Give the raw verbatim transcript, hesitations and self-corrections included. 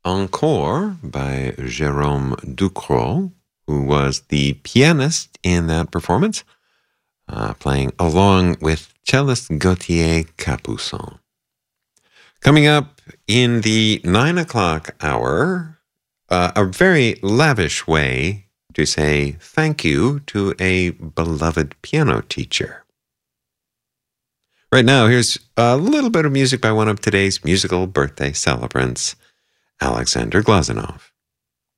Encore by Jérôme Ducrot, who was the pianist in that performance, uh, playing along with cellist Gauthier Capuçon. Coming up in the nine o'clock hour, uh, a very lavish way to say thank you to a beloved piano teacher. Right now, here's a little bit of music by one of today's musical birthday celebrants, Alexander Glazunov.